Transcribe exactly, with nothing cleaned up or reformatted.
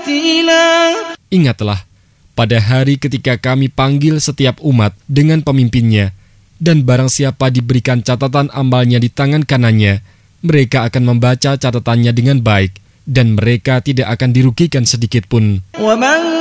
Ingatlah, pada hari ketika kami panggil setiap umat dengan pemimpinnya, dan barang siapa diberikan catatan amalnya di tangan kanannya, mereka akan membaca catatannya dengan baik, dan mereka tidak akan dirugikan sedikit pun.